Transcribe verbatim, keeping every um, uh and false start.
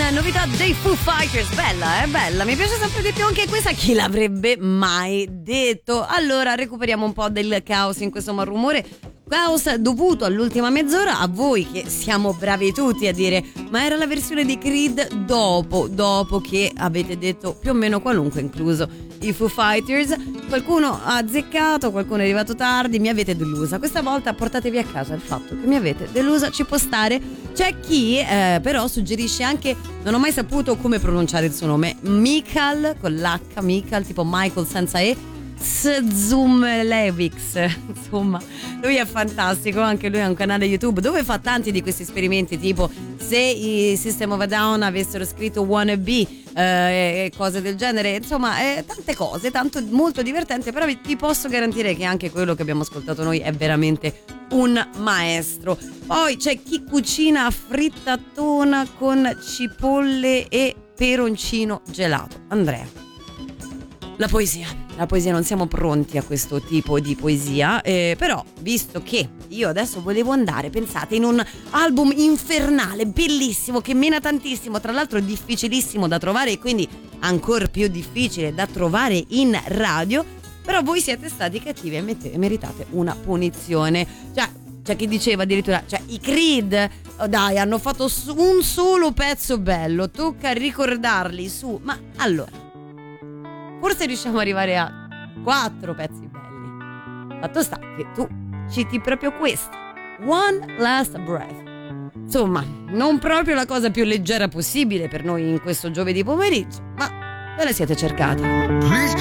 novità dei Foo Fighters. Bella, eh, bella, mi piace sempre di più anche questa, chi l'avrebbe mai detto. Allora recuperiamo un po' del caos in questo malumore, caos dovuto all'ultima mezz'ora a voi che siamo bravi tutti a dire ma era la versione di Creed dopo, dopo che avete detto più o meno qualunque, incluso i Foo Fighters. Qualcuno ha azzeccato, qualcuno è arrivato tardi, mi avete delusa. Questa volta portatevi a casa il fatto che mi avete delusa, ci può stare. C'è chi eh, però suggerisce anche, non ho mai saputo come pronunciare il suo nome, Michael con l'H, Michael tipo Michael senza E, Zumlevix, insomma lui è fantastico, anche lui ha un canale YouTube dove fa tanti di questi esperimenti, tipo se i System of a Down avessero scritto Wannabe eh, e cose del genere, insomma eh, tante cose, tanto molto divertente, però vi, ti posso garantire che anche quello che abbiamo ascoltato noi è veramente un maestro. Poi c'è chi cucina frittatona con cipolle e peroncino gelato. Andrea, la poesia, la poesia, non siamo pronti a questo tipo di poesia, eh, però visto che io adesso volevo andare, pensate, in un album infernale, bellissimo, che mena tantissimo, tra l'altro difficilissimo da trovare e quindi ancora più difficile da trovare in radio, però voi siete stati cattivi e mette- meritate una punizione. Cioè, c'è chi diceva addirittura, cioè i Creed, oh dai, hanno fatto un solo pezzo bello, tocca ricordarli su, ma allora forse riusciamo ad arrivare a quattro pezzi belli. Fatto sta che tu citi proprio questa, One Last Breath. Insomma, non proprio la cosa più leggera possibile per noi in questo giovedì pomeriggio, ma ve la siete cercata. Please